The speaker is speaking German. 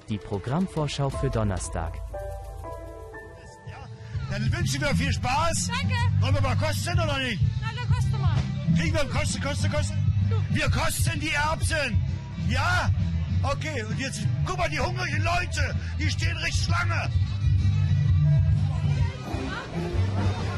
Die Programmvorschau für Donnerstag. Ja, dann wünschen wir viel Spaß. Danke. Wollen wir mal kosten oder nicht? Na, dann koste mal. Kriegen wir kosten? Wir kosten die Erbsen. Ja? Okay, und jetzt guck mal, die hungrigen Leute, die stehen recht Schlange.